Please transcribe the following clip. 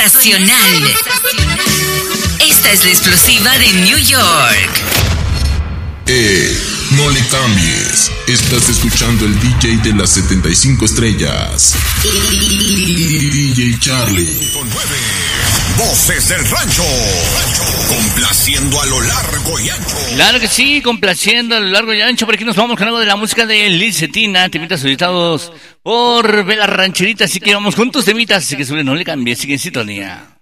Sensacional. Esta es la explosiva de New York. No le cambies. Estás escuchando el DJ de las 75 estrellas. DJ Charlie. Con 9 voces del rancho. Complaciendo a lo largo y ancho. Claro que sí, complaciendo a lo largo y ancho. Por aquí nos vamos con algo de la música de Licetina. Temitas solicitados por Vela Rancherita. Así que vamos con tus temitas. Así que no le cambies, sigue en sintonía.